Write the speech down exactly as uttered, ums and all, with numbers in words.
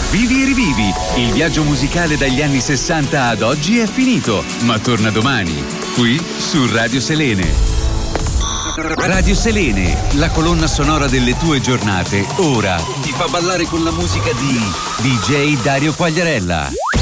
Vivi e rivivi, il viaggio musicale dagli anni sessanta ad oggi è finito, ma torna domani, qui su Radio Selene. Radio Selene, la colonna sonora delle tue giornate, ora ti fa ballare con la musica di D J Dario Quagliarella.